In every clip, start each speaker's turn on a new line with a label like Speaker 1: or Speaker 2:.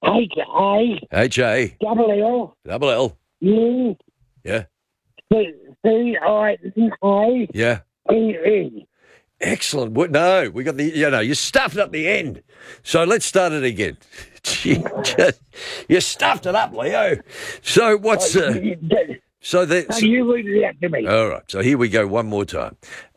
Speaker 1: H-A.
Speaker 2: H-A.
Speaker 1: Double L.
Speaker 2: Double L.
Speaker 1: U.
Speaker 2: Yeah.
Speaker 1: C-I-N-A.
Speaker 2: Yeah.
Speaker 1: E-E.
Speaker 2: Excellent. No, we got you stuffed up the end. So let's start it again. You stuffed it up, Leo. So what's...
Speaker 1: So you read it out to me.
Speaker 2: All right. So here we go one more time.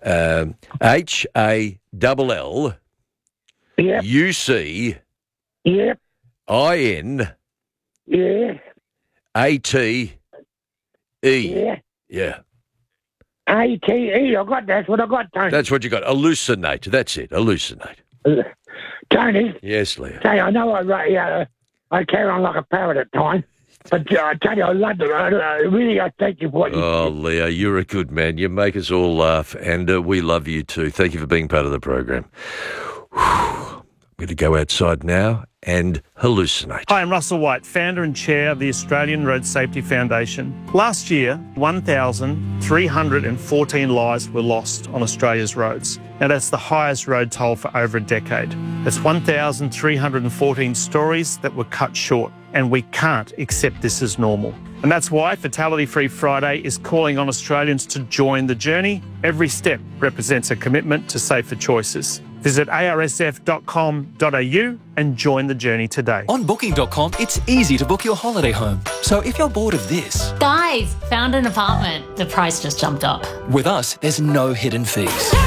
Speaker 2: H-A-L-L.
Speaker 1: Yep.
Speaker 2: U-C.
Speaker 1: Yep.
Speaker 2: I-N.
Speaker 1: Yeah.
Speaker 2: A-T. E.
Speaker 1: Yeah.
Speaker 2: Yeah.
Speaker 1: A-T-E. That's what I got, Tony.
Speaker 2: That's what you got. Hallucinate. That's it. Hallucinate.
Speaker 1: Tony.
Speaker 2: Yes, Leo.
Speaker 1: Tony, I know I carry on like a parrot at times, but I tell you, I love it. Really, I thank you for what you did.
Speaker 2: Oh, Leo, you're a good man. You make us all laugh, and we love you too. Thank you for being part of the program. I'm going to go outside now and hallucinate.
Speaker 3: Hi, I'm Russell White, founder and chair of the Australian Road Safety Foundation. Last year, 1,314 lives were lost on Australia's roads. Now, that's the highest road toll for over a decade. That's 1,314 stories that were cut short, and we can't accept this as normal. And that's why Fatality Free Friday is calling on Australians to join the journey. Every step represents a commitment to safer choices. Visit arsf.com.au and join the journey today.
Speaker 4: On Booking.com, it's easy to book your holiday home. So if you're bored of this...
Speaker 5: Guys, found an apartment. The price just jumped up.
Speaker 4: With us, there's no hidden fees.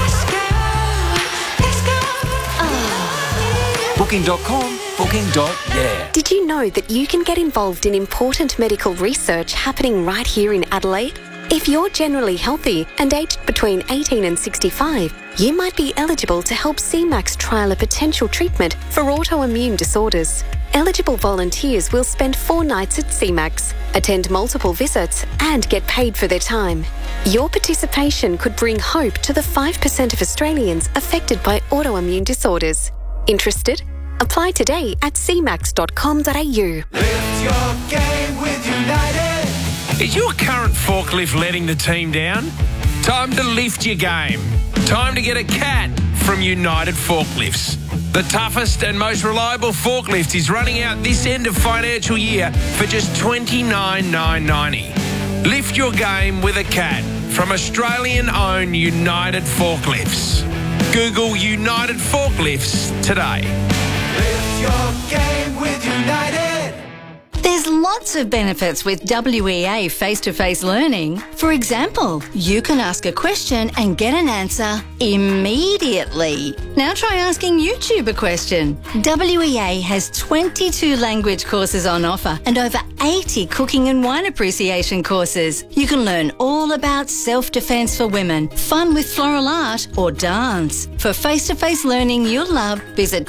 Speaker 4: Booking.com, booking.yeah.
Speaker 6: Did you know that you can get involved in important medical research happening right here in Adelaide? If you're generally healthy and aged between 18 and 65, you might be eligible to help CMAX trial a potential treatment for autoimmune disorders. Eligible volunteers will spend 4 nights at CMAX, attend multiple visits, and get paid for their time. Your participation could bring hope to the 5% of Australians affected by autoimmune disorders. Interested? Apply today at cmax.com.au.
Speaker 7: Lift your game with United. Is your current forklift letting the team down? Time to lift your game. Time to get a cat from United Forklifts. The toughest and most reliable forklift is running out this end of financial year for just $29,990. Lift your game with a cat from Australian-owned United Forklifts. Google United Forklifts today. Lift your game with United.
Speaker 5: There's lots of benefits with WEA face-to-face learning. For example, you can ask a question and get an answer immediately. Now try asking YouTube a question. WEA has 22 language courses on offer and over 80 cooking and wine appreciation courses. You can learn all about self-defense for women, fun with floral art or dance. For face-to-face learning you'll love, visit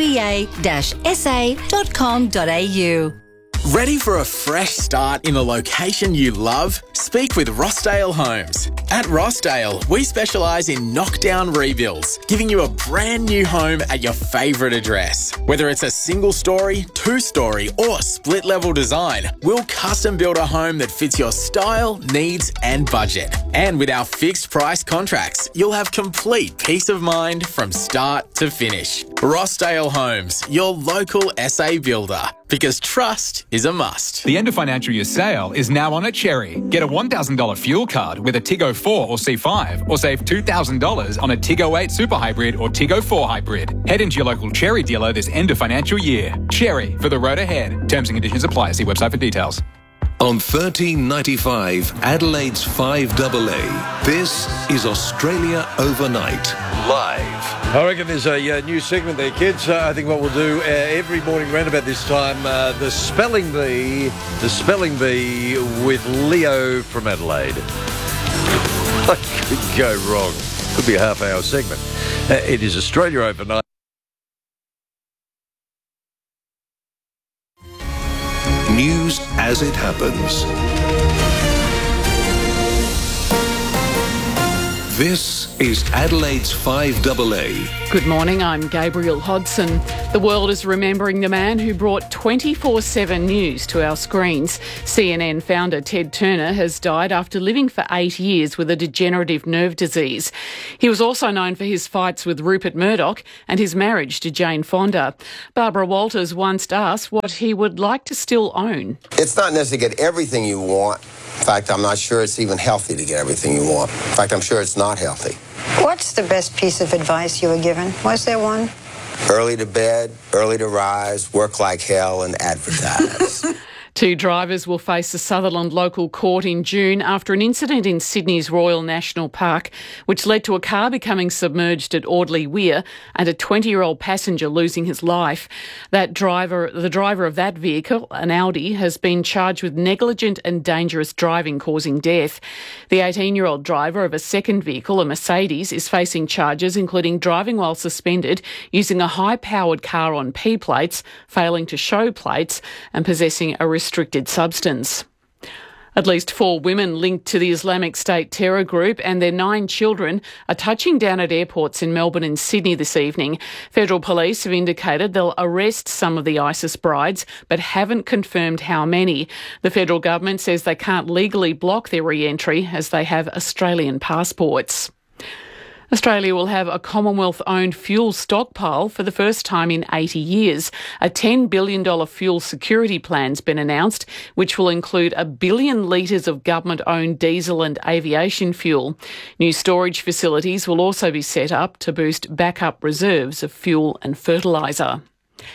Speaker 5: wea-sa.com.au.
Speaker 8: Ready for a fresh start in a location you love? Speak with Rossdale Homes. At Rossdale, we specialise in knockdown rebuilds, giving you a brand new home at your favourite address. Whether it's a single story, 2-story or split level design, we'll custom build a home that fits your style, needs and budget. And with our fixed price contracts, you'll have complete peace of mind from start to finish. Rossdale Homes, your local SA builder. Because trust is a must.
Speaker 9: The end of financial year sale is now on at Cherry. Get a $1,000 fuel card with a Tiggo 4 or C5 or save $2,000 on a Tiggo 8 Super Hybrid or Tiggo 4 Hybrid. Head into your local Cherry dealer this end of financial year. Cherry, for the road ahead. Terms and conditions apply. See website for details.
Speaker 10: On 1395 Adelaide's 5AA, this is Australia Overnight, live.
Speaker 2: I reckon there's a new segment there, kids. I think what we'll do every morning around about this time, the Spelling Bee with Leo from Adelaide. What could go wrong? Could be a half-hour segment. It is Australia Overnight.
Speaker 10: News as it happens. This is Adelaide's 5AA.
Speaker 11: Good morning, I'm Gabriel Hodson. The world is remembering the man who brought 24/7 news to our screens. CNN founder Ted Turner has died after living for 8 years with a degenerative nerve disease. He was also known for his fights with Rupert Murdoch and his marriage to Jane Fonda. Barbara Walters once asked what he would like to still own.
Speaker 12: It's not necessarily get everything you want. In fact, I'm not sure it's even healthy to get everything you want. In fact, I'm sure it's not healthy.
Speaker 13: What's the best piece of advice you were given? Was there one?
Speaker 12: Early to bed, early to rise, work like hell, and advertise.
Speaker 11: 2 drivers will face the Sutherland local court in June after an incident in Sydney's Royal National Park, which led to a car becoming submerged at Audley Weir and a 20-year-old passenger losing his life. The driver of that vehicle, an Audi, has been charged with negligent and dangerous driving causing death. The 18-year-old driver of a second vehicle, a Mercedes, is facing charges including driving while suspended, using a high-powered car on P plates, failing to show plates, and possessing a restricted substance. At least 4 women linked to the Islamic State terror group and their 9 children are touching down at airports in Melbourne and Sydney this evening. Federal police have indicated they'll arrest some of the ISIS brides, but haven't confirmed how many. The federal government says they can't legally block their re-entry as they have Australian passports. Australia will have a Commonwealth-owned fuel stockpile for the first time in 80 years. A $10 billion fuel security plan's been announced, which will include 1 billion litres of government-owned diesel and aviation fuel. New storage facilities will also be set up to boost backup reserves of fuel and fertiliser.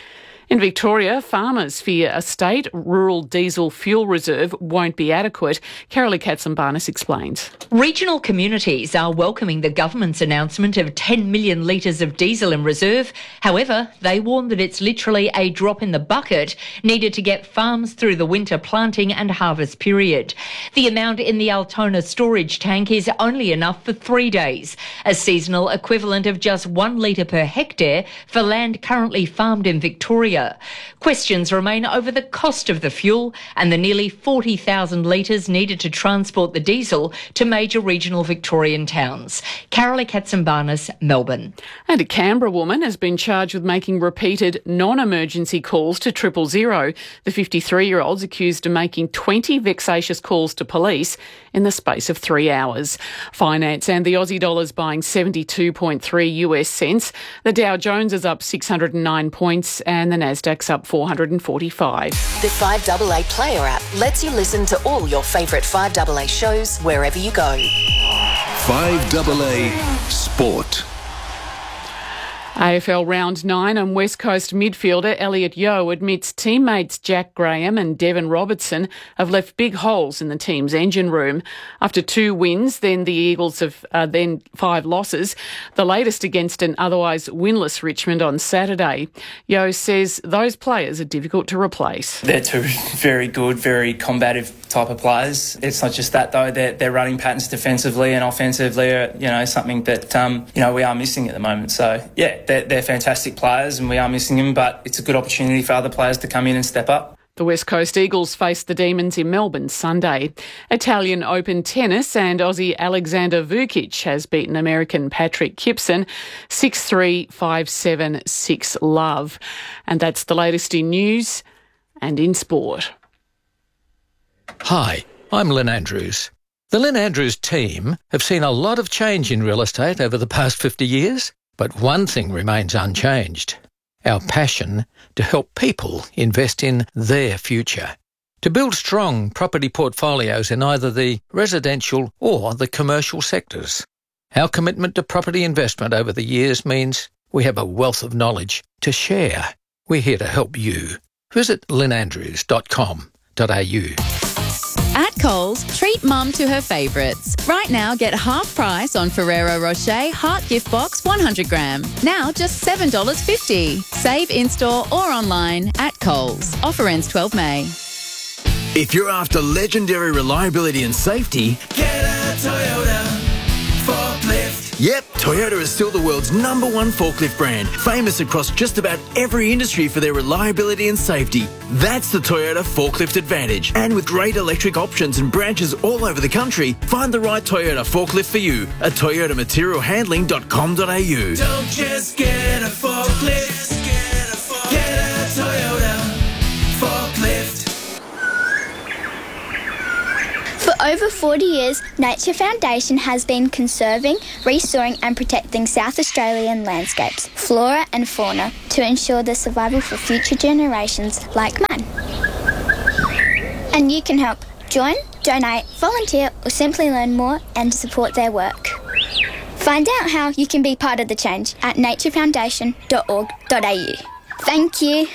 Speaker 11: In Victoria, farmers fear a state rural diesel fuel reserve won't be adequate. Carolee Katsambarnis explains.
Speaker 14: Regional communities are welcoming the government's announcement of 10 million litres of diesel in reserve. However, they warn that it's literally a drop in the bucket needed to get farms through the winter planting and harvest period. The amount in the Altona storage tank is only enough for 3 days, a seasonal equivalent of just 1 litre per hectare for land currently farmed in Victoria. Questions remain over the cost of the fuel and the nearly 40,000 litres needed to transport the diesel to major regional Victorian towns. Carolee Katsambarnis, Melbourne.
Speaker 11: And a Canberra woman has been charged with making repeated non-emergency calls to 000. The 53-year-old's accused of making 20 vexatious calls to police in the space of 3 hours. Finance and the Aussie dollar's buying 72.3 US cents. The Dow Jones is up 609 points and the Nasdaq's up 445.
Speaker 15: The 5AA Player app lets you listen to all your favourite 5AA shows wherever you go.
Speaker 10: 5AA Sport.
Speaker 11: AFL Round 9 and West Coast midfielder Elliot Yeo admits teammates Jack Graham and Devon Robertson have left big holes in the team's engine room. After 2 wins, then the Eagles have then 5 losses, the latest against an otherwise winless Richmond on Saturday. Yeo says those players are difficult to replace.
Speaker 16: They're 2 very good, very combative type of players. It's not just that though, their running patterns defensively and offensively are, something that, we are missing at the moment. So, yeah, they're fantastic players and we are missing them, but it's a good opportunity for other players to come in and step up.
Speaker 11: The West Coast Eagles face the Demons in Melbourne Sunday. Italian Open tennis and Aussie Alexander Vukic has beaten American Patrick Kipson 6-3, 5-7, 6-love. And that's the latest in news and in sport.
Speaker 17: Hi, I'm Lynn Andrews. The Lynn Andrews team have seen a lot of change in real estate over the past 50 years, but one thing remains unchanged: our passion to help people invest in their future. To build strong property portfolios in either the residential or the commercial sectors. Our commitment to property investment over the years means we have a wealth of knowledge to share. We're here to help you. Visit lynnandrews.com.au.
Speaker 18: At Coles, treat Mum to her favourites. Right now, get half price on Ferrero Rocher Heart Gift Box 100 gram. Now just $7.50. Save in-store or online at Coles. Offer ends 12 May.
Speaker 19: If you're after legendary reliability and safety,
Speaker 20: get a Toyota forklift.
Speaker 8: Yep, Toyota is still the world's #1 forklift brand, famous across just about every industry for their reliability and safety. That's the Toyota Forklift Advantage. And with great electric options and branches all over the country, find the right Toyota forklift for you at toyotamaterialhandling.com.au.
Speaker 20: Don't just get a forklift, get a Toyota forklift.
Speaker 21: For over 40 years, Nature Foundation has been conserving, restoring and protecting South Australian landscapes, flora and fauna to ensure the survival for future generations like mine. And you can help. Join, donate, volunteer or simply learn more and support their work. Find out how you can be part of the change at naturefoundation.org.au. Thank you.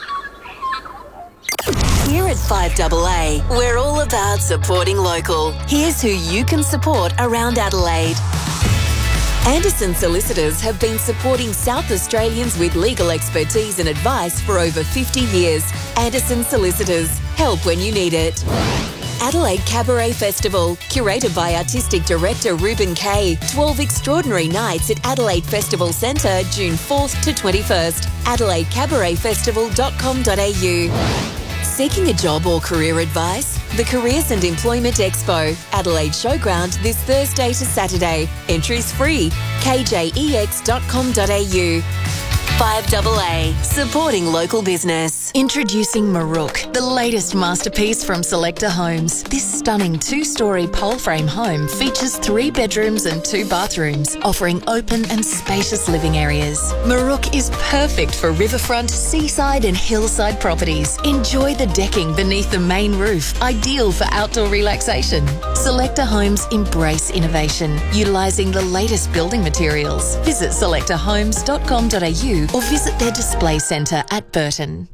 Speaker 15: Here at 5AA, we're all about supporting local. Here's who you can support around Adelaide. Anderson Solicitors have been supporting South Australians with legal expertise and advice for over 50 years. Anderson Solicitors, help when you need it. Adelaide Cabaret Festival, curated by Artistic Director Ruben Kay. 12 extraordinary nights at Adelaide Festival Centre, June 4th to 21st. AdelaideCabaretFestival.com.au. Seeking a job or career advice? The Careers and Employment Expo, Adelaide Showground, this Thursday to Saturday. Entries free. kjex.com.au. 5AA, supporting local business. Introducing Maruk, the latest masterpiece from Selector Homes. This stunning 2-storey pole frame home features 3 bedrooms and 2 bathrooms, offering open and spacious living areas. Maruk is perfect for riverfront, seaside and hillside properties. Enjoy the decking beneath the main roof, ideal for outdoor relaxation. Selector Homes embrace innovation, utilising the latest building materials. Visit selectorhomes.com.au or visit their display centre at Burton.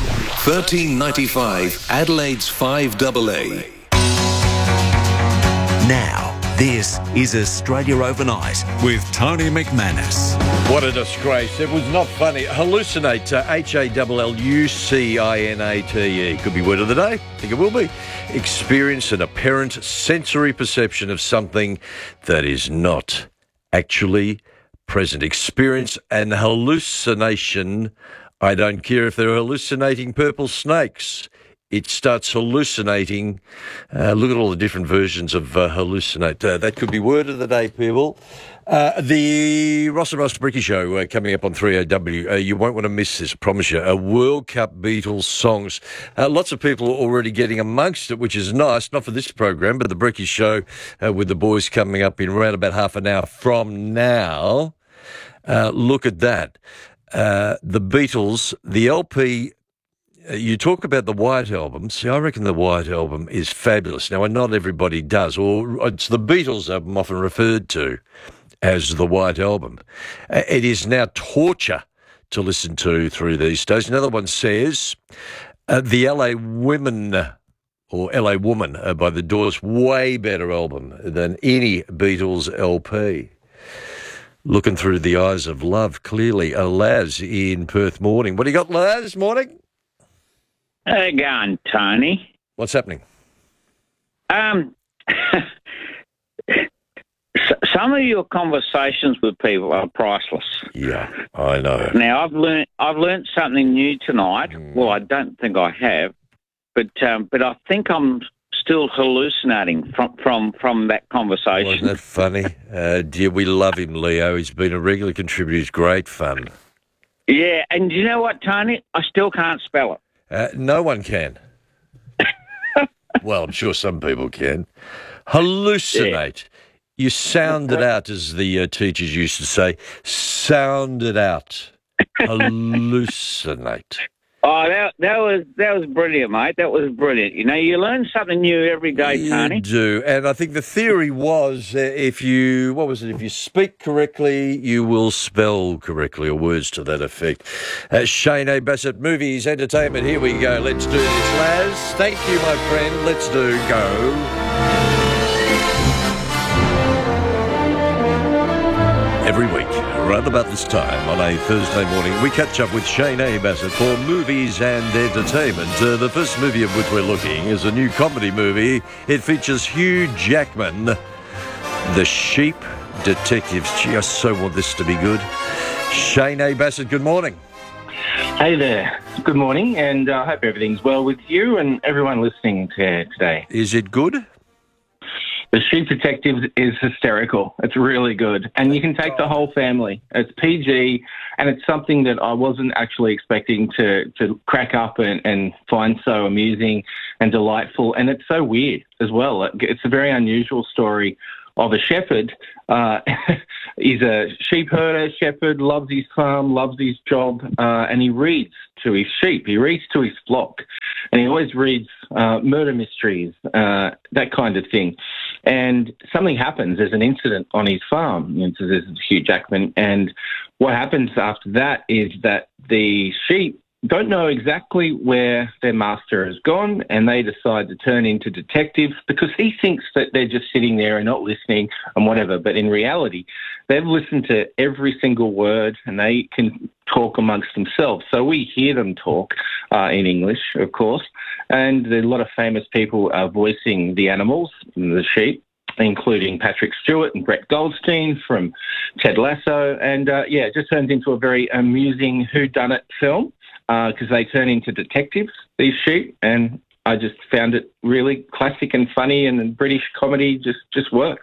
Speaker 10: 1395 Adelaide's 5AA.
Speaker 22: Now, this is Australia Overnight with Tony McManus.
Speaker 2: What a disgrace. It was not funny. Hallucinate, Hallucinate. Could be word of the day. I think it will be. Experience an apparent sensory perception of something that is not actually present. Experience an hallucination. I don't care if they're hallucinating purple snakes. It starts hallucinating. Look at all the different versions of hallucinate. That could be word of the day, people. The Ross and Ross Bricky Show coming up on 3AW. You won't want to miss this, I promise you. World Cup Beatles songs. Lots of people are already getting amongst it, which is nice. Not for this program, but the Bricky Show with the boys coming up in around about half an hour from now. Look at that. The Beatles, the LP, you talk about the White Album. See, I reckon the White Album is fabulous. Now, not everybody does, or it's the Beatles album often referred to as the White Album. It is now torture to listen to through these days. Another one says, the LA Women, or LA Woman by The Doors, way better album than any Beatles LP. Looking through the eyes of love, clearly. Laz in Perth morning. What do you got, Laz? Morning.
Speaker 23: How you going, Tony?
Speaker 2: What's happening?
Speaker 23: Some of your conversations with people are priceless.
Speaker 2: Yeah, I know.
Speaker 23: Now I've learnt something new tonight. Well, I don't think I have, but I think I'm still hallucinating from that conversation.
Speaker 2: Wasn't that funny? Dear, we love him, Leo. He's been a regular contributor. He's great fun.
Speaker 23: Yeah, and you know what, Tony? I still can't spell it.
Speaker 2: No one can. Well, I'm sure some people can. Hallucinate. Yeah. You sound it out, as the teachers used to say. Sound it out. Hallucinate.
Speaker 23: Oh, that was brilliant, mate. That was brilliant. You know, you learn something new every day, Tony.
Speaker 2: You do, and I think the theory was if you speak correctly, you will spell correctly, or words to that effect. Shane A. Bassett, movies, entertainment. Here we go. Let's do this, Laz. Thank you, my friend. Let's go. Every week, around about this time on a Thursday morning, we catch up with Shane A. Bassett for movies and entertainment. The first movie of which we're looking is a new comedy movie. It features Hugh Jackman, The Sheep detectives. Gee, I so want this to be good. Shane A. Bassett, good morning.
Speaker 1: Hey there. Good morning, and I hope everything's well with you and everyone listening today.
Speaker 2: Is it good?
Speaker 1: The Sheep Detectives is hysterical. It's really good. And you can take the whole family. It's PG, and it's something that I wasn't actually expecting to crack up and find so amusing and delightful. And it's so weird as well. It's a very unusual story of a shepherd. He's a sheep herder, shepherd, loves his farm, loves his job, and he reads to his sheep. He reads to his flock. And he always reads murder mysteries, that kind of thing. And something happens. There's an incident on his farm. So there's Hugh Jackman. And what happens after that is that the sheep don't know exactly where their master has gone, and they decide to turn into detectives because he thinks that they're just sitting there and not listening and whatever. But in reality, they've listened to every single word and they can talk amongst themselves. So we hear them talk in English, of course, and there are a lot of famous people voicing the animals, the sheep, including Patrick Stewart and Brett Goldstein from Ted Lasso. And, it just turns into a very amusing whodunit film. Because they turn into detectives, these sheep, and I just found it really classic and funny, and the British comedy just works.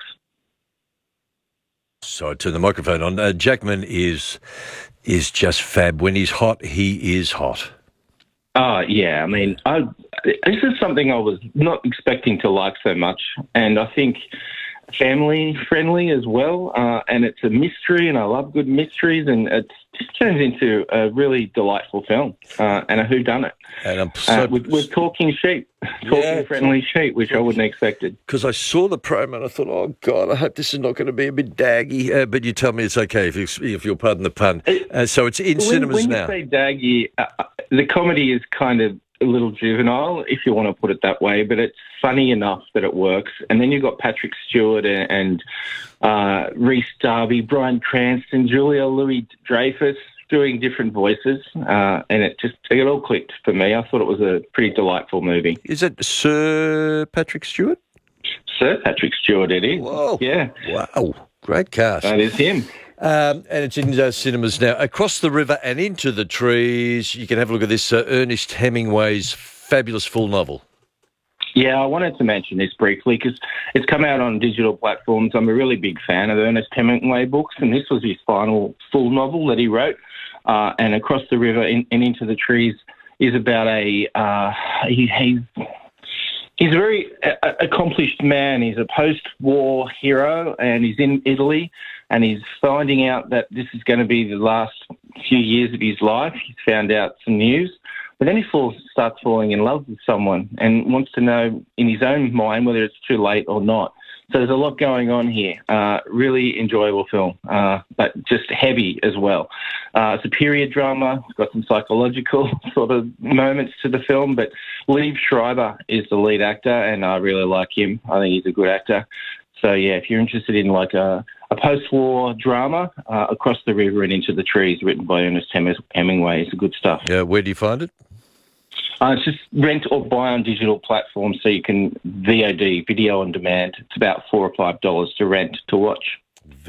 Speaker 2: So I turn the microphone on. Jackman is just fab. When he's hot, he is hot.
Speaker 1: Yeah. I mean, this is something I was not expecting to like so much, and I think family-friendly as well, and it's a mystery, and I love good mysteries, and it just turns into a really delightful film and a whodunit.
Speaker 2: And I'm so
Speaker 1: with talking sheep, friendly sheep, which I wouldn't have expected.
Speaker 2: Because I saw the promo and I thought, oh, God, I hope this is not going to be a bit daggy. But you tell me it's okay if you'll pardon the pun. So it's in cinemas now.
Speaker 1: When you say daggy, the comedy is kind of a little juvenile, if you want to put it that way, but it's funny enough that it works. And then you've got Patrick Stewart and Rhys Darby, Bryan Cranston, Julia Louis-Dreyfus doing different voices, and it all clicked for me. I thought it was a pretty delightful movie.
Speaker 2: Is it Sir Patrick Stewart?
Speaker 1: Sir Patrick Stewart, it is.
Speaker 2: Whoa.
Speaker 1: Yeah.
Speaker 2: Wow. Great cast.
Speaker 1: That is him.
Speaker 2: And it's in cinemas now. Across the River and Into the Trees, you can have a look at this Ernest Hemingway's fabulous full novel.
Speaker 1: Yeah, I wanted to mention this briefly because it's come out on digital platforms. I'm a really big fan of Ernest Hemingway books, and this was his final full novel that he wrote. And Across the River and Into the Trees is about he's a very accomplished man. He's a post-war hero, and he's in Italy, and he's finding out that this is going to be the last few years of his life. He's found out some news. But then he starts falling in love with someone and wants to know in his own mind whether it's too late or not. So there's a lot going on here. Really enjoyable film, but just heavy as well. It's a period drama. It's got some psychological sort of moments to the film, but Liev Schreiber is the lead actor, and I really like him. I think he's a good actor. So, yeah, if you're interested in like a post-war drama, Across the River and Into the Trees, written by Ernest Hemingway, is good stuff.
Speaker 2: Where do you find it?
Speaker 1: It's just rent or buy on digital platforms, so you can VOD, video on demand. It's about $4 or $5 to rent to watch.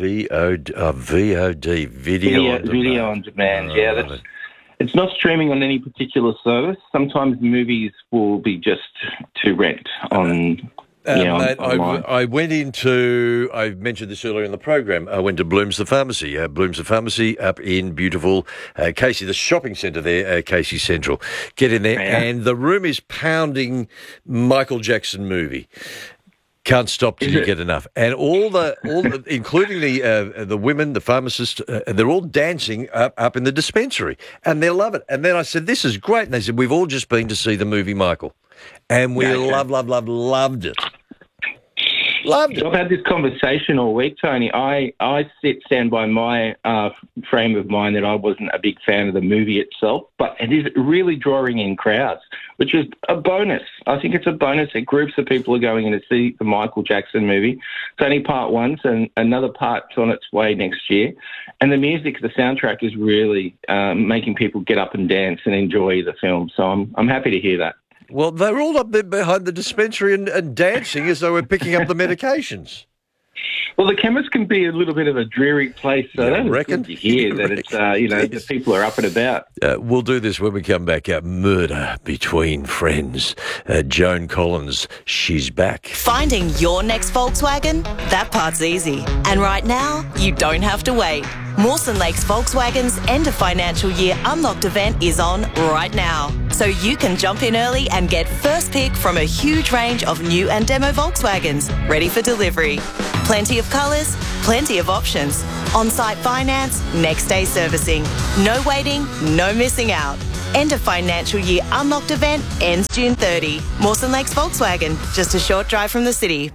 Speaker 2: VOD, video on demand.
Speaker 1: It's not streaming on any particular service. Sometimes movies will be just to rent on.
Speaker 2: Mate, I went into, I mentioned this earlier in the program, I went to Bloom's the Pharmacy. Bloom's the Pharmacy up in beautiful Casey, the shopping centre there, Casey Central. Get in there, and the room is pounding Michael Jackson movie. Can't stop till you get enough. And all the including the women, the pharmacists, they're all dancing up in the dispensary, and they love it. And then I said, this is great. And they said, we've all just been to see the movie Michael. And we loved it. Loved it.
Speaker 1: I've had this conversation all week, Tony. I stand by my frame of mind that I wasn't a big fan of the movie itself, but it is really drawing in crowds, which is a bonus. I think it's a bonus that groups of people are going in to see the Michael Jackson movie. It's only part one, so another part's on its way next year. And the music, the soundtrack is really making people get up and dance and enjoy the film. So I'm happy to hear that.
Speaker 2: Well, they're all up there behind the dispensary and dancing as though we're picking up the medications.
Speaker 1: Well, the chemist can be a little bit of a dreary place, so that's good to hear that it's, the people are up and about.
Speaker 2: We'll do this when we come back. Murder between friends. Joan Collins, she's back.
Speaker 3: Finding your next Volkswagen? That part's easy. And right now, you don't have to wait. Mawson Lakes Volkswagen's end of financial year Unlocked event is on right now. So you can jump in early and get first pick from a huge range of new and demo Volkswagens ready for delivery. Plenty of colours, plenty of options. On-site finance, next day servicing. No waiting, no missing out. End of financial year Unlocked event ends June 30. Mawson Lakes Volkswagen, just a short drive from the city.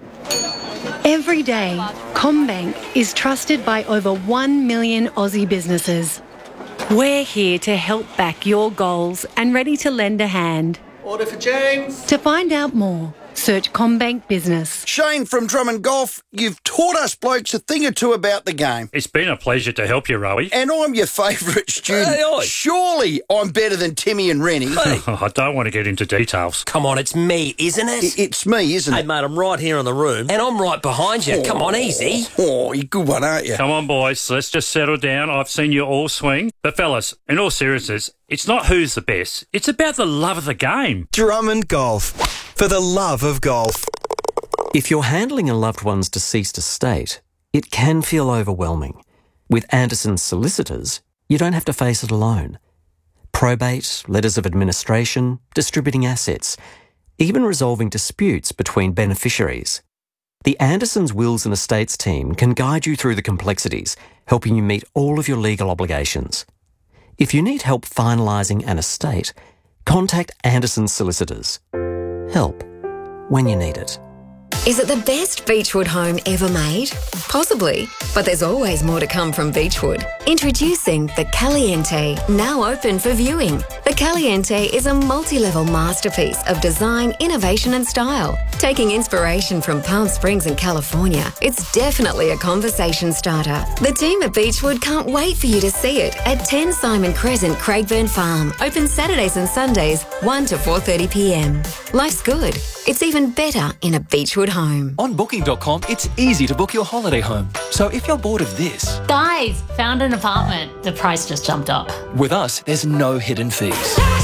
Speaker 4: Every day, CommBank is trusted by over 1 million Aussie businesses. We're here to help back your goals and ready to lend a hand.
Speaker 6: Order for James.
Speaker 4: To find out more, search CommBank Business.
Speaker 6: Shane from Drummond Golf, you've taught us blokes a thing or two about the game.
Speaker 24: It's been a pleasure to help you, Rowie.
Speaker 6: And I'm your favourite student. Surely I'm better than Timmy and Rennie.
Speaker 24: I don't want to get into details.
Speaker 25: Come on, it's me, isn't it?
Speaker 6: It's me, isn't it?
Speaker 25: Hey, mate, I'm right here in the room, and I'm right behind you. Come on, easy.
Speaker 6: Oh, you're a good one, aren't you?
Speaker 24: Come on, boys, let's just settle down. I've seen you all swing. But, fellas, in all seriousness, it's not who's the best. It's about the love of the game.
Speaker 26: Drummond Golf. For the love of golf.
Speaker 27: If you're handling a loved one's deceased estate, it can feel overwhelming. With Anderson's solicitors, you don't have to face it alone. Probate, letters of administration, distributing assets, even resolving disputes between beneficiaries. The Anderson's Wills and Estates team can guide you through the complexities, helping you meet all of your legal obligations. If you need help finalising an estate, contact Anderson's solicitors. Help when you need it.
Speaker 28: Is it the best Beechwood home ever made? Possibly, but there's always more to come from Beechwood. Introducing the Caliente, now open for viewing. The Caliente is a multi-level masterpiece of design, innovation and style. Taking inspiration from Palm Springs and California, it's definitely a conversation starter. The team at Beechwood can't wait for you to see it at 10 Simon Crescent, Craigburn Farm. Open Saturdays and Sundays, 1 to 4:30 p.m. Life's good. It's even better in a Beechwood home.
Speaker 29: On Booking.com, it's easy to book your holiday home. So if you're bored of this...
Speaker 30: Guys, found an apartment. The price just jumped up.
Speaker 29: With us, there's no hidden fees.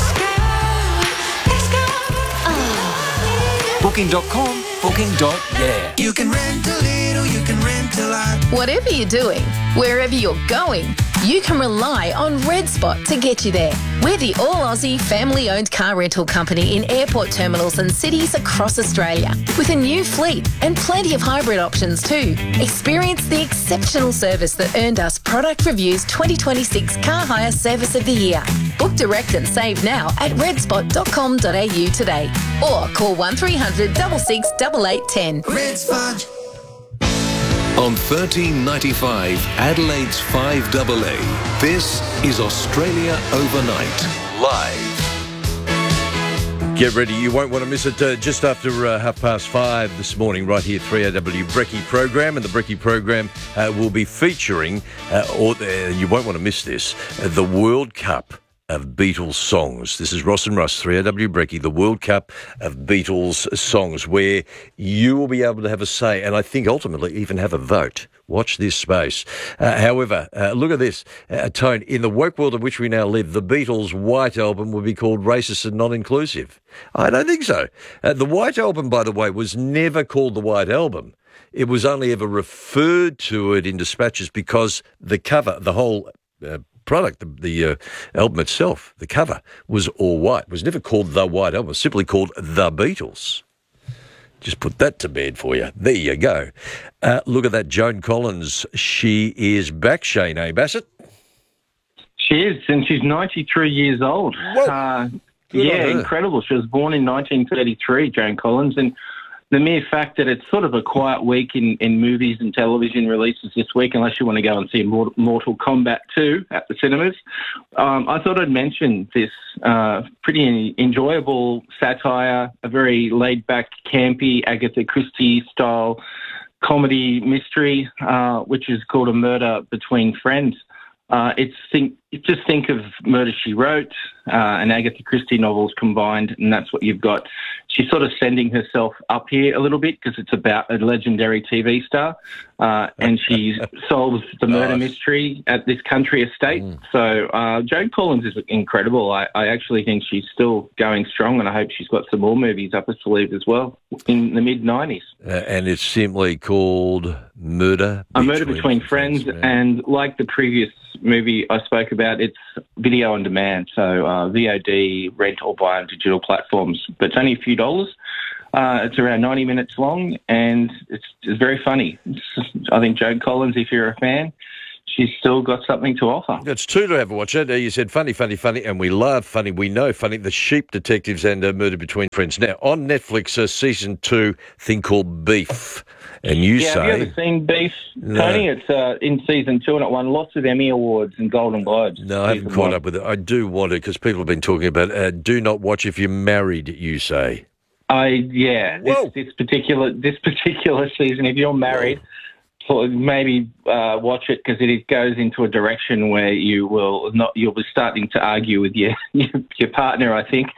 Speaker 29: Booking.com, booking.yeah.
Speaker 20: You can rent a little, you can rent a lot.
Speaker 15: Whatever you're doing, wherever you're going, you can rely on Red Spot to get you there. We're the all-Aussie, family-owned car rental company in airport terminals and cities across Australia, with a new fleet and plenty of hybrid options too. Experience the exceptional service that earned us Product Review's 2026 Car Hire Service of the Year. Book direct and save now at redspot.com.au today, or call 1300 66 8810.
Speaker 20: Red Spot.
Speaker 22: On 1395, Adelaide's 5AA, this is Australia Overnight, live.
Speaker 2: Get ready, you won't want to miss it. Just after 5:30 this morning, right here, 3AW Brekkie program. And the Brekkie program will be featuring, you won't want to miss this, the World Cup of Beatles songs. This is Ross and Russ, 3AW Brekkie, the World Cup of Beatles songs, where you will be able to have a say, and I think ultimately even have a vote. Watch this space. However, look at this. Tone, in the woke world in which we now live, the Beatles' White Album would be called racist and non-inclusive. I don't think so. The White Album, by the way, was never called the White Album. It was only ever referred to it in dispatches because the cover, the whole product, the album itself, the cover, was all white. It was never called The White Album. It was simply called The Beatles. Just put that to bed for you. There you go. Look at that, Joan Collins. She is back, Shane, eh, Bassett?
Speaker 1: She is, and she's 93 years old. Yeah, incredible. She was born in 1933, Joan Collins, and the mere fact that it's sort of a quiet week in movies and television releases this week, unless you want to go and see Mortal Kombat 2 at the cinemas, I thought I'd mention this pretty enjoyable satire, a very laid-back, campy Agatha Christie-style comedy mystery, which is called A Murder Between Friends. It's you just think of Murder, She Wrote and Agatha Christie novels combined, and that's what you've got. She's sort of sending herself up here a little bit because it's about a legendary TV star, and she solves the murder mystery at this country estate. So Joan Collins is incredible. I actually think she's still going strong, and I hope she's got some more movies up her sleeve as well in the mid-90s.
Speaker 2: And it's simply called Murder
Speaker 1: Between Friends, and like the previous movie I spoke about, it's video on demand, so VOD, rent or buy on digital platforms. But it's only a few dollars. It's around 90 minutes long, and it's very funny. I think Joan Collins, if you're a fan, she's still got something to offer.
Speaker 2: It's two to have a watch it. You said funny, and we love funny. We know funny. The Sheep Detectives and Murder Between Friends. Now, on Netflix, season 2, thing called Beef. And you say...
Speaker 1: Have you ever seen Beef, Tony? No. It's in season 2, and it won lots of Emmy Awards and Golden Globes.
Speaker 2: No, I haven't caught up with it. I do want it, because people have been talking about do not watch if you're married, you say. This particular season, if you're married... Maybe watch it, because it goes into a direction where you'll be starting to argue with your partner, I think.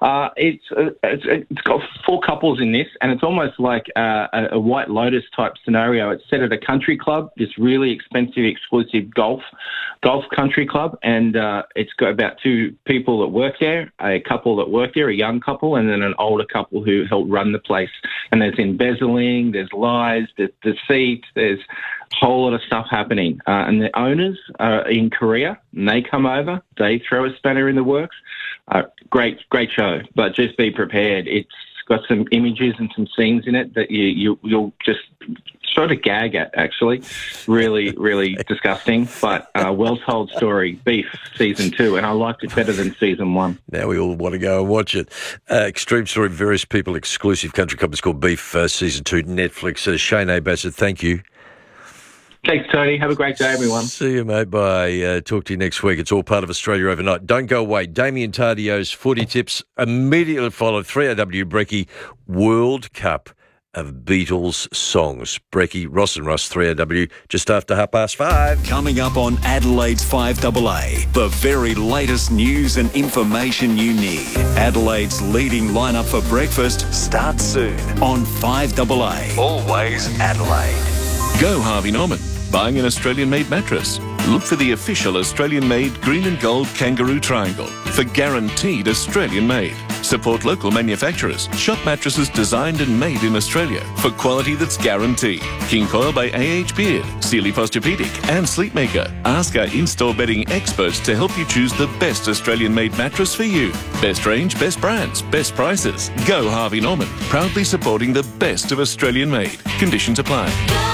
Speaker 2: It's got 4 couples in this, and it's almost like a White Lotus type scenario. It's set at a country club, this really expensive, exclusive golf country club, and it's got about 2 people that work there, a couple that work there, a young couple, and then an older couple who help run the place. And there's embezzling, there's lies, there's deceit, there's a whole lot of stuff happening. And the owners are in Korea, and they come over, they throw a spanner in the works. Great show, but just be prepared. It's got some images and some scenes in it that you'll just sort of gag at, actually. Really, really disgusting, but well-told story. Beef, season 2, and I liked it better than season 1. Now we all want to go and watch it. Extreme story, various people, exclusive country club. It's called Beef, season 2, Netflix. Shane Bassett, thank you.
Speaker 1: Thanks, Tony. Have a great day, everyone.
Speaker 2: See you, mate. Bye. Talk to you next week. It's all part of Australia Overnight. Don't go away. Damien Tardio's footy tips immediately followed 3AW Brekkie World Cup of Beatles songs. Brekkie, Ross and Ross, 3AW, just after 5:30.
Speaker 22: Coming up on Adelaide's 5AA, the very latest news and information you need. Adelaide's leading lineup for breakfast starts soon on 5AA. Always Adelaide.
Speaker 10: Go Harvey Norman. Buying an Australian-made mattress? Look for the official Australian-made green and gold kangaroo triangle for guaranteed Australian-made. Support local manufacturers. Shop mattresses designed and made in Australia for quality that's guaranteed. King Coil by AH Beard, Sealy Posturepedic and Sleepmaker. Ask our in-store bedding experts to help you choose the best Australian-made mattress for you. Best range, best brands, best prices. Go Harvey Norman. Proudly supporting the best of Australian-made. Conditions apply.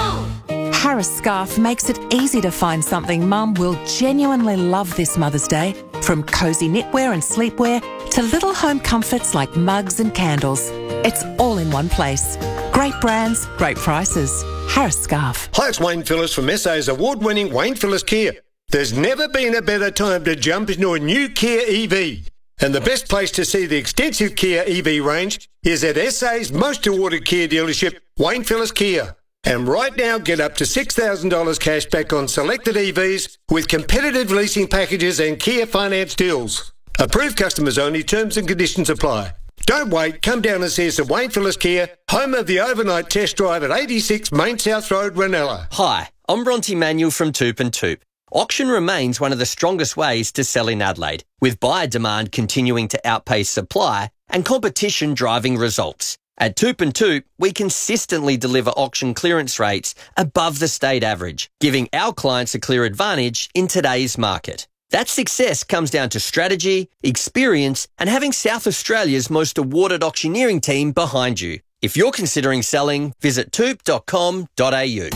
Speaker 5: Harris Scarf makes it easy to find something Mum will genuinely love this Mother's Day. From cosy knitwear and sleepwear to little home comforts like mugs and candles. It's all in one place. Great brands, great prices. Harris Scarf.
Speaker 7: Hi, it's Wayne Phillips from SA's award-winning Wayne Phillips Kia. There's never been a better time to jump into a new Kia EV. And the best place to see the extensive Kia EV range is at SA's most awarded Kia dealership, Wayne Phillips Kia. And right now, get up to $6,000 cash back on selected EVs with competitive leasing packages and Kia finance deals. Approved customers only. Terms and conditions apply. Don't wait. Come down and see us at Wayne Phillips Kia, home of the overnight test drive at 86 Main South Road, Ranella.
Speaker 9: Hi, I'm Bronte Manuel from Toop and Toop. Auction remains one of the strongest ways to sell in Adelaide, with buyer demand continuing to outpace supply and competition driving results. At Toop and Toop, we consistently deliver auction clearance rates above the state average, giving our clients a clear advantage in today's market. That success comes down to strategy, experience, and having South Australia's most awarded auctioneering team behind you. If you're considering selling, visit toop.com.au.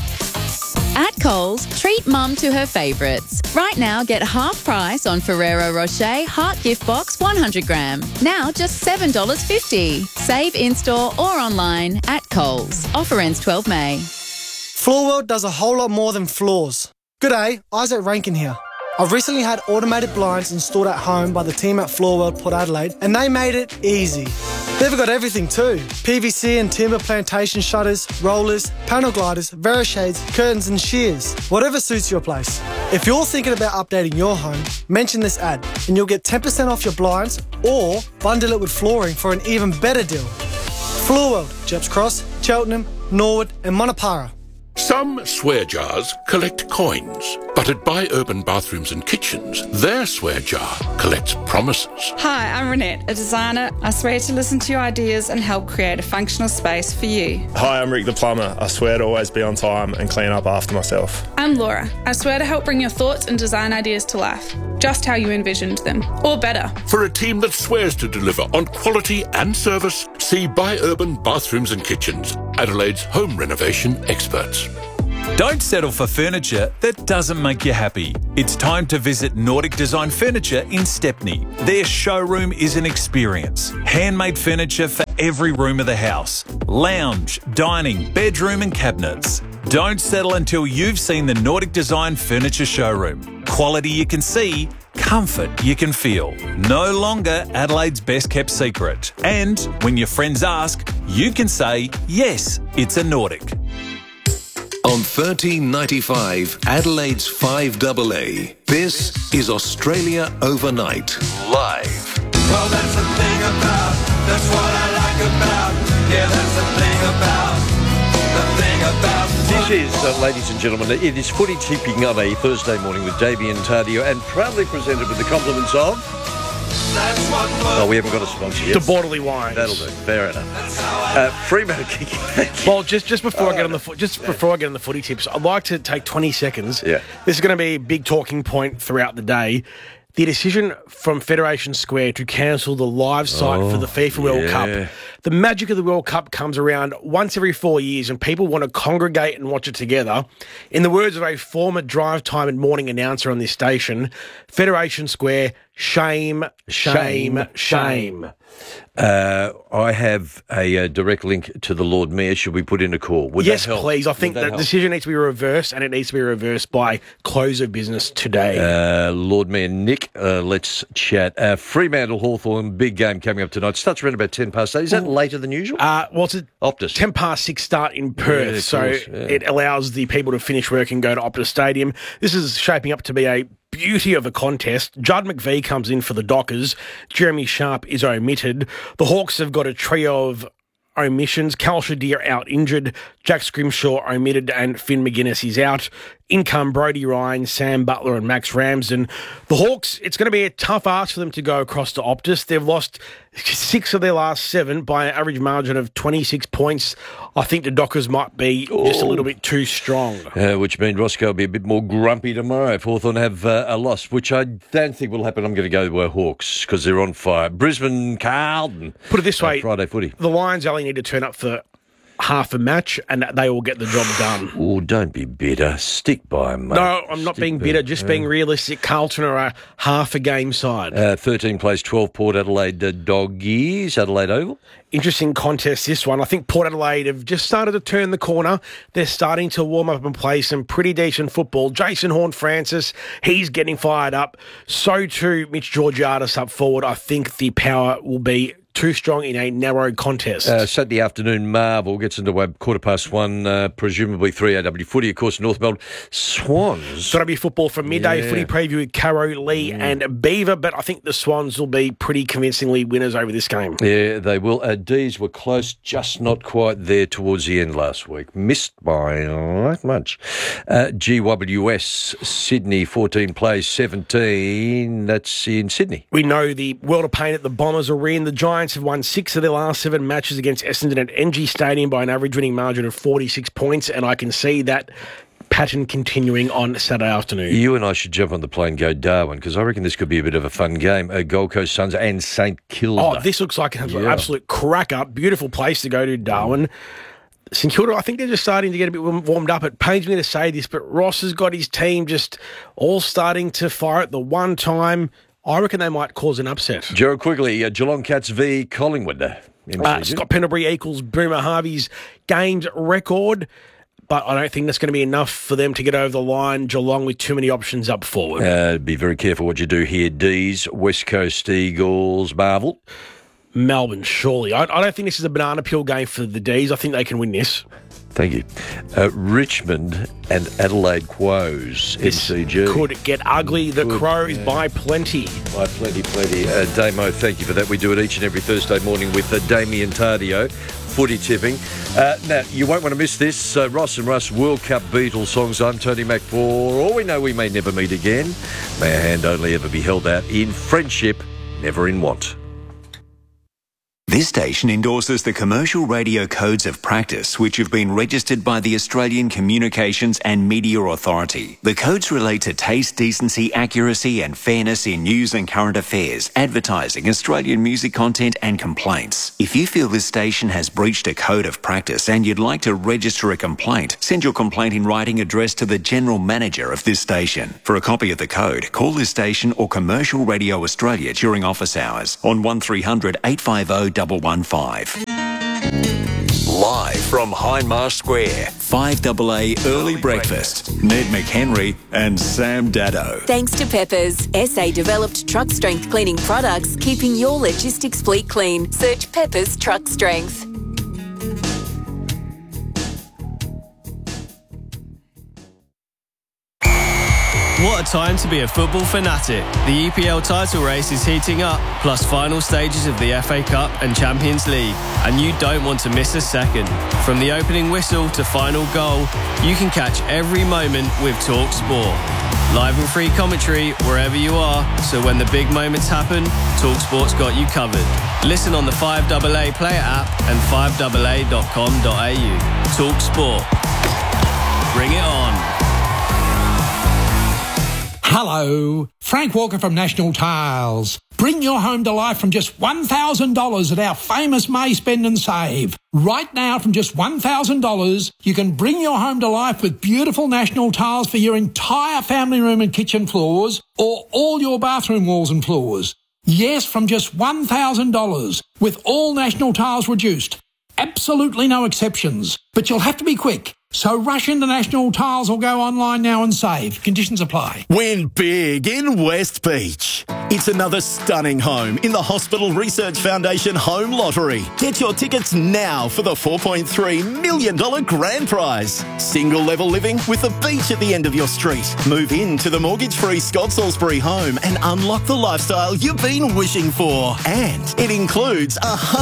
Speaker 11: At Coles, treat Mum to her favourites. Right now, get half price on Ferrero Rocher Heart Gift Box 100 gram. Now just $7.50. Save in-store or online at Coles. Offer ends 12 May.
Speaker 12: Floorworld does a whole lot more than floors. G'day, Isaac Rankin here. I've recently had automated blinds installed at home by the team at Floorworld Port Adelaide, and they made it easy. They've got everything too. PVC and timber plantation shutters, rollers, panel gliders, Verishades, curtains and shears. Whatever suits your place. If you're thinking about updating your home, mention this ad and you'll get 10% off your blinds or bundle it with flooring for an even better deal. Floor World, Jeps Cross, Cheltenham, Norwood and Monopara.
Speaker 3: Some swear jars collect coins, but at Buy Urban Bathrooms and Kitchens, their swear jar collects promises.
Speaker 8: Hi, I'm Renette, a designer. I swear to listen to your ideas and help create a functional space for you.
Speaker 13: Hi, I'm Rick the plumber. I swear to always be on time and clean up after myself.
Speaker 8: I'm Laura. I swear to help bring your thoughts and design ideas to life, just how you envisioned them, or better.
Speaker 3: For a team that swears to deliver on quality and service, see Buy Urban Bathrooms and Kitchens, Adelaide's home renovation experts.
Speaker 14: Don't settle for furniture that doesn't make you happy. It's time to visit Nordic Design Furniture in Stepney. Their showroom is an experience. Handmade furniture for every room of the house. Lounge, dining, bedroom and cabinets. Don't settle until you've seen the Nordic Design Furniture showroom. Quality you can see, comfort you can feel. No longer Adelaide's best kept secret. And when your friends ask, you can say, yes, it's a Nordic.
Speaker 10: On 1395, Adelaide's 5AA, this is Australia Overnight, live.
Speaker 20: Well, that's the thing about, that's what I like about, yeah, that's the thing about.
Speaker 2: This is, ladies and gentlemen, it is Footy Tipping on a Thursday morning with Damien Tardio and proudly presented with the compliments of... Oh, we haven't got a sponsor yet.
Speaker 16: The Borderly Wines.
Speaker 2: That'll do. Fair enough. Fremantle kicking.
Speaker 16: Well, just before I get on the footy tips, I'd like to take 20 seconds.
Speaker 2: Yeah.
Speaker 16: This is going to be a big talking point throughout the day. The decision from Federation Square to cancel the live site for the FIFA World Cup. The magic of the World Cup comes around once every 4 years and people want to congregate and watch it together. In the words of a former drive time and morning announcer on this station, Federation Square, shame, shame, shame.
Speaker 2: I have a direct link to the Lord Mayor. Should we put in a call? Would
Speaker 16: yes,
Speaker 2: that help?
Speaker 16: Please. I think that decision needs to be reversed, and it needs to be reversed by close of business today.
Speaker 2: Lord Mayor Nick, let's chat. Fremantle Hawthorn, big game coming up tonight. Starts around about 10 past 8. Is that later than usual?
Speaker 16: Well, it's a
Speaker 2: Optus.
Speaker 16: 10 past 6 start in Perth, it allows the people to finish work and go to Optus Stadium. This is shaping up to be a beauty of a contest. Judd McVie comes in for the Dockers. Jeremy Sharp is omitted. The Hawks have got a trio of omissions. Cal Shadir out injured. Jack Scrimshaw omitted and Finn McGuinness is out. In come Brody Ryan, Sam Butler and Max Ramsden. The Hawks, it's going to be a tough ask for them to go across to Optus. They've lost 6 of their last 7 by an average margin of 26 points. I think the Dockers might be just a little bit too strong.
Speaker 2: Which means Roscoe will be a bit more grumpy tomorrow if Hawthorn have a loss, which I don't think will happen. I'm going to go with Hawks because they're on fire. Brisbane, Carlton.
Speaker 16: Put it this way.
Speaker 2: Friday footy.
Speaker 16: The Lions only need to turn up for half a match and they will get the job done.
Speaker 2: Oh, don't be bitter. Stick by them, mate.
Speaker 16: No, I'm not being bitter, just being realistic. Carlton are a half a game side.
Speaker 2: 13 plays 12 Port Adelaide Doggies, Adelaide Oval.
Speaker 16: Interesting contest, this one. I think Port Adelaide have just started to turn the corner. They're starting to warm up and play some pretty decent football. Jason Horne-Francis, he's getting fired up. So too, Mitch Georgiadis up forward. I think the power will be too strong in a narrow contest.
Speaker 2: Saturday afternoon, Marvel gets underway 1:15, presumably 3AW footy. Of course, North Melbourne Swans.
Speaker 16: So that'll be football from midday footy preview with Caro, Lee and Beaver, but I think the Swans will be pretty convincingly winners over this game.
Speaker 2: Yeah, they will. D's were close, just not quite there towards the end last week. Missed by not much. GWS, Sydney, 14 plays 17. That's in Sydney.
Speaker 16: We know the world of pain at the Bombers are in. The Giants have won 6 of their last 7 matches against Essendon at NG Stadium by an average winning margin of 46 points, and I can see that pattern continuing on Saturday afternoon.
Speaker 2: You and I should jump on the plane and go Darwin, because I reckon this could be a bit of a fun game. Gold Coast Suns and St Kilda.
Speaker 16: Oh, this looks like an absolute cracker. Beautiful place to go to, Darwin. St Kilda, I think they're just starting to get a bit warmed up. It pains me to say this, but Ross has got his team just all starting to fire at the one time. I reckon they might cause an upset.
Speaker 2: Gerald Quigley, Geelong Cats v Collingwood.
Speaker 16: Scott Pendlebury equals Boomer Harvey's games record, but I don't think that's going to be enough for them to get over the line. Geelong with too many options up forward.
Speaker 2: Be very careful what you do here. D's, West Coast Eagles, Marvel.
Speaker 16: Melbourne, surely. I don't think this is a banana peel game for the D's. I think they can win this.
Speaker 2: Thank you. Richmond and Adelaide Crows, MCG.
Speaker 16: Could get ugly. The Crows by plenty.
Speaker 2: By plenty. Damo, thank you for that. We do it each and every Thursday morning with Damien Tardio, footy tipping. Now, you won't want to miss this. Ross and Russ World Cup Beatles songs. I'm Tony Mac for all we know we may never meet again. May a hand only ever be held out in friendship, never in want.
Speaker 22: This station endorses the commercial radio codes of practice which have been registered by the Australian Communications and Media Authority. The codes relate to taste, decency, accuracy and fairness in news and current affairs, advertising, Australian music content and complaints. If you feel this station has breached a code of practice and you'd like to register a complaint, send your complaint in writing addressed to the General Manager of this station. For a copy of the code, call this station or Commercial Radio Australia during office hours on 1300 850 115. Live from Hindmarsh Square, 5AA Early Breakfast. Ned McHenry and Sam Dado.
Speaker 15: Thanks to Peppers, SA-developed truck-strength cleaning products, keeping your logistics fleet clean. Search Peppers Truck Strength.
Speaker 4: What a time to be a football fanatic. The EPL title race is heating up, plus final stages of the FA Cup and Champions League, and you don't want to miss a second. From the opening whistle to final goal, you can catch every moment with Talk Sport. Live and free commentary wherever you are, so when the big moments happen, Talk Sport's got you covered. Listen on the 5AA player app and 5AA.com.au. Talk Sport. Bring it on.
Speaker 6: Hello, Frank Walker from National Tiles. Bring your home to life from just $1,000 at our famous May Spend and Save. Right now, from just $1,000, you can bring your home to life with beautiful National Tiles for your entire family room and kitchen floors, or all your bathroom walls and floors. Yes, from just $1,000, with all National Tiles reduced. Absolutely no exceptions. But you'll have to be quick. So rush into National Tiles or go online now and save. Conditions apply.
Speaker 17: Win big in West Beach. It's another stunning home in the Hospital Research Foundation Home Lottery. Get your tickets now for the $4.3 million grand prize. Single level living with a beach at the end of your street. Move into the mortgage-free Scott Salisbury home and unlock the lifestyle you've been wishing for. And it includes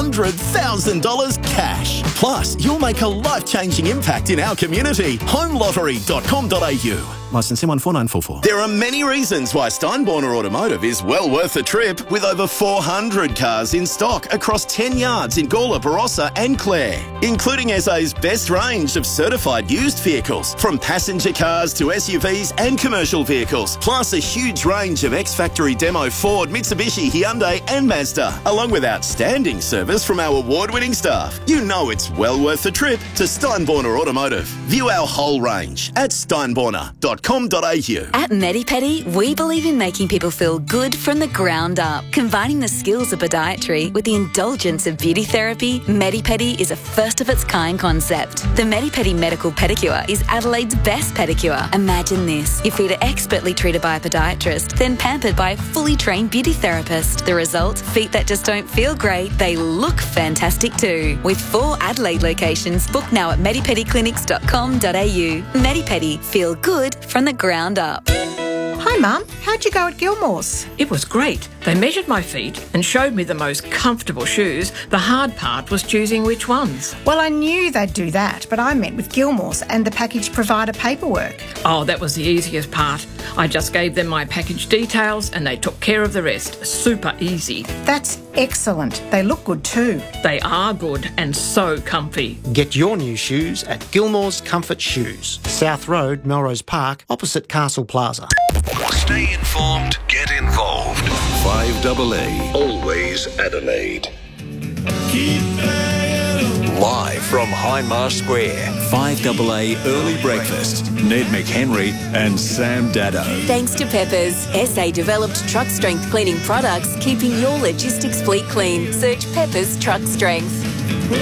Speaker 17: $100,000 cash. Plus, you'll make a life-changing impact in our community. Homelottery.com.au. Licence M14944. There are many reasons why Steinborner Automotive is well worth the trip, with over 400 cars in stock across 10 yards in Gawler, Barossa and Clare, including SA's best range of certified used vehicles, from passenger cars to SUVs and commercial vehicles, plus a huge range of ex-factory demo Ford, Mitsubishi, Hyundai and Mazda, along with outstanding service from our award-winning staff. You know it's well worth the trip to Steinborner Automotive. View our whole range at steinborner.com.au.
Speaker 15: At Medipedi, we believe in making people feel good from the ground up. Combining the skills of podiatry with the indulgence of beauty therapy, Medipedi is a first-of-its-kind concept. The Medipedi Medical Pedicure is Adelaide's best pedicure. Imagine this. Your feet are expertly treated by a podiatrist, then pampered by a fully trained beauty therapist. The result? Feet that just don't feel great, they look fantastic too. With 4 Adelaide locations, book now at medipediclinics.com.au. Medipedi. Feel good from the ground up.
Speaker 18: Hi Mum, how'd you go at Gilmore's?
Speaker 19: It was great. They measured my feet and showed me the most comfortable shoes. The hard part was choosing which ones.
Speaker 18: Well, I knew they'd do that, but I met with Gilmore's and the package provider paperwork.
Speaker 19: Oh, that was the easiest part. I just gave them my package details and they took care of the rest. Super easy.
Speaker 18: That's excellent. They look good too.
Speaker 19: They are good and so comfy.
Speaker 21: Get your new shoes at Gilmore's Comfort Shoes, South Road, Melrose Park, opposite Castle Plaza.
Speaker 22: Stay informed, get involved. 5AA, always Adelaide. Live from Hindmarsh Square, 5AA Early Breakfast. Ned McHenry and Sam Dado.
Speaker 15: Thanks to Peppers, SA-developed truck-strength cleaning products, keeping your logistics fleet clean. Search Peppers Truck Strength.